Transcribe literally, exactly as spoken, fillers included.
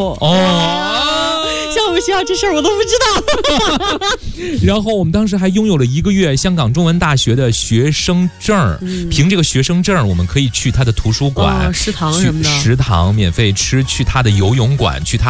哦。像我们学校这事儿我都不知道。 然后我们当时还拥有了一个月香港中文大学的学生证，嗯、凭这个学生证，我们可以去他的图书馆、 哦、食堂什么的， 食堂免费吃，去他的游泳馆，去他